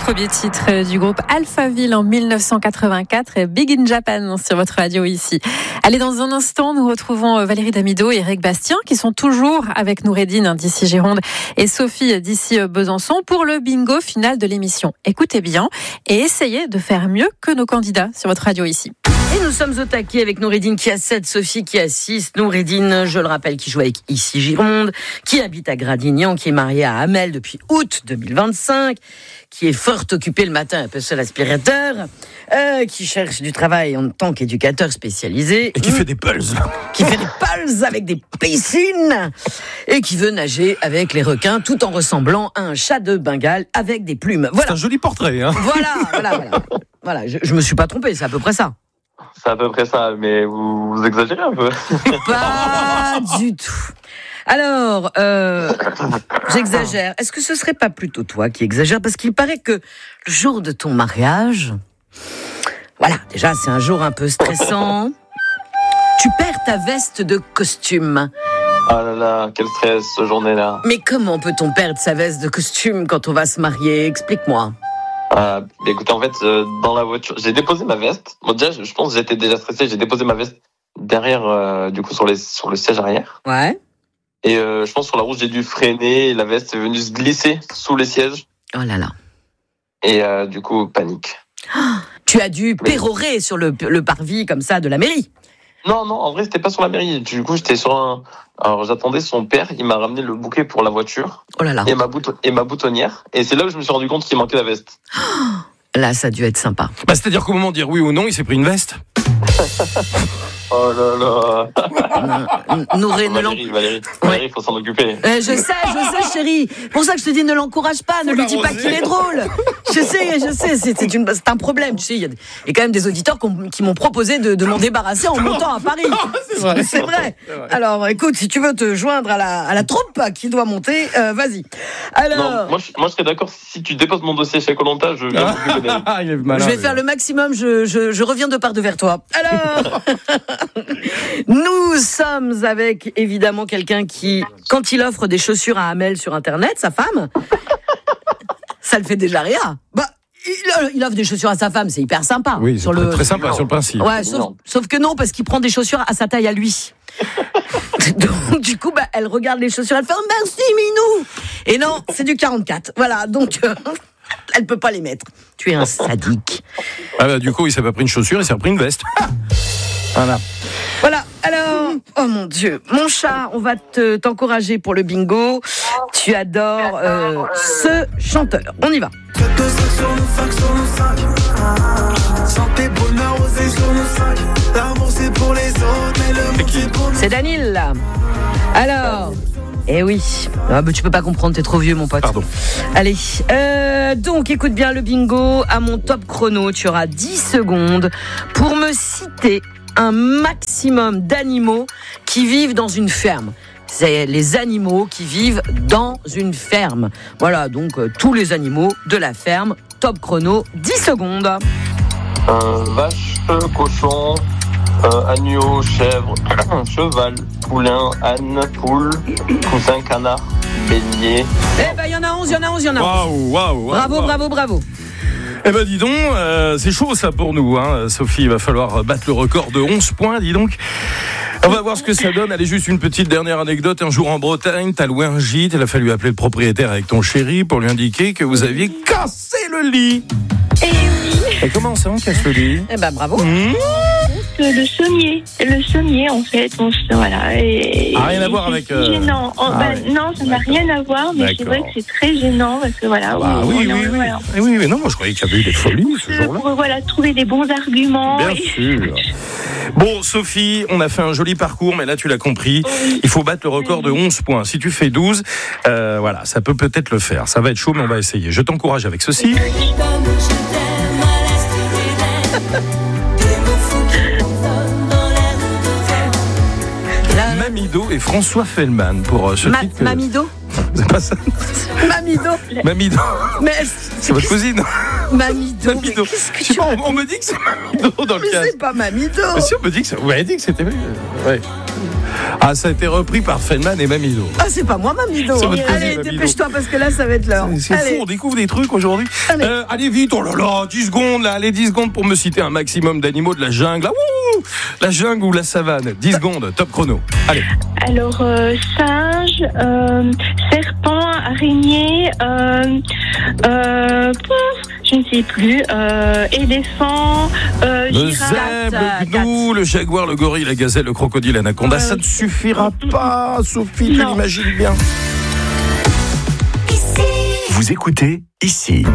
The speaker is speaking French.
premier titre du groupe Alphaville en 1984, Big in Japan sur votre radio ici. Allez, dans un instant, nous retrouvons Valérie Damido et Eric Bastien qui sont toujours avec Noureddine d'ici Gironde et Sophie d'ici Besançon pour le bingo final de l'émission. Écoutez bien et essayez de faire mieux que nos candidats sur votre radio ici. Et nous sommes au taquet avec Noureddine qui a 7, Sophie qui a 6. Noureddine, je le rappelle, qui joue avec ici Gironde, qui habite à Gradignan, qui est mariée à Amel depuis août 2025, qui est fort occupée le matin, un peu seul aspirateur, qui cherche du travail en tant qu'éducateur spécialisé. Et qui fait des pulls. Qui fait des pulls avec des piscines. Et qui veut nager avec les requins tout en ressemblant à un chat de Bengale avec des plumes. Voilà. C'est un joli portrait, hein. Voilà, je me suis pas trompé, c'est à peu près ça. C'est à peu près ça, mais vous exagérez un peu. Pas du tout. Alors, j'exagère. Est-ce que ce serait pas plutôt toi qui exagère? Parce qu'il paraît que le jour de ton mariage, voilà, déjà c'est un jour un peu stressant. Tu perds ta veste de costume. Ah là là, quel stress, cette journée-là. Mais comment peut-on perdre sa veste de costume quand on va se marier? Explique-moi. Écoutez, en fait, dans la voiture, j'ai déposé ma veste. Bon, déjà, je pense que j'étais déjà stressé. J'ai déposé ma veste derrière, du coup, sur le siège arrière. Ouais. Et je pense sur la route, j'ai dû freiner. Et la veste est venue se glisser sous les sièges. Oh là là. Et du coup, panique. Tu as dû pérorer sur le parvis comme ça de la mairie. Non, en vrai, c'était pas sur la mairie. Du coup, j'étais sur alors, j'attendais son père. Il m'a ramené le bouquet pour la voiture. Oh là là. Et ma boutonnière. Et c'est là que je me suis rendu compte qu'il manquait la veste. Là, ça a dû être sympa. C'est-à-dire qu'au moment de dire oui ou non, il s'est pris une veste. Oh là là. Valérie, il faut s'en occuper. Je sais, chérie. Pour ça que je te dis, ne l'encourage pas, ne lui dis pas qu'il est drôle. Je sais, c'est un problème. Tu sais, il y a quand même des auditeurs qui m'ont proposé de m'en débarrasser en montant à Paris. C'est vrai. Alors, écoute, si tu veux te joindre à la troupe qui doit monter, vas-y. Alors, non, moi, je serais d'accord si tu déposes mon dossier chez Koh-Lanta, je viens m'occuper d'elle. Je vais faire le maximum. Je reviens de part de vers toi. Alors. Nous sommes avec évidemment quelqu'un qui, quand il offre des chaussures à Amel sur Internet, sa femme, ça le fait déjà rire. Il offre des chaussures à sa femme, c'est hyper sympa. Oui, c'est très sympa sur le principe. Ouais, sauf que non, parce qu'il prend des chaussures à sa taille à lui. Donc du coup, elle regarde les chaussures, elle fait « Merci Minou !» Et non, c'est du 44. Voilà, donc elle peut pas les mettre. Tu es un sadique. Du coup, il s'est pas pris une chaussure, il s'est pris une veste. Voilà, alors, oh mon Dieu, mon chat, on va t'encourager pour le bingo. Tu adores ce chanteur. On y va. C'est Daniel, là. Alors, oui. Tu peux pas comprendre, t'es trop vieux, mon pote. Pardon. Allez, donc écoute bien le bingo. À mon top chrono, tu auras 10 secondes pour me citer un maximum d'animaux qui vivent dans une ferme. C'est les animaux qui vivent dans une ferme. Voilà, donc tous les animaux de la ferme. Top chrono, 10 secondes. Vache, cochon, agneau, chèvre, cheval, poulain, âne, poule, coussin, canard, bélier. Il y en a 11. Waouh. Bravo. Dis donc, c'est chaud ça pour nous, hein. Sophie, il va falloir battre le record de 11 points, dis donc. On va voir ce que ça donne. Allez, juste une petite dernière anecdote. Un jour en Bretagne, t'as loué un gîte. Il a fallu appeler le propriétaire avec ton chéri pour lui indiquer que vous aviez cassé le lit. Eh oui. Et comment ça, on casse le lit? Bravo. Le sommier en fait, voilà. Et rien à voir avec. Gênant. Non, ça n'a rien à voir, mais c'est vrai que c'est très gênant parce que voilà. Oui, mais non, moi je croyais qu'il y avait eu des folies ce jour-là. Pour trouver des bons arguments. Bien sûr. Bon, Sophie, on a fait un joli parcours, mais là tu l'as compris, il faut battre le record de 11 points. Si tu fais 12, ça peut peut-être le faire. Ça va être chaud, mais on va essayer. Je t'encourage avec ceci. Mamido et François Fellman pour ce titre. Mamido C'est pas ça? Mamido. Mais c'est votre cousine? Mamido. Je sais pas, on me dit que c'est Mamido dans le cas. Mais c'est pas Mamido. Mais si, on me dit que c'est. Vous m'avez dit que c'était. Ouais. Ah, ça a été repris par Feynman et Mamido. Ah, c'est pas moi, Mamido. C'est votre cousin, Allez, Mamido. dépêche-toi parce que là, ça va être l'heure. C'est fou, on découvre des trucs aujourd'hui. Allez vite, oh là là, 10 secondes là, allez 10 secondes pour me citer un maximum d'animaux de la jungle. La jungle ou la savane, 10 secondes, top chrono. Allez. Alors, singe, serpent, araignée, je ne sais plus, éléphant, Le girafe. zèbre, le gnou, le jaguar, le gorille, la gazelle, le crocodile, l'anaconda. Ça ne suffira pas, Sophie, tu Non. l'imagines bien. Vous écoutez ici.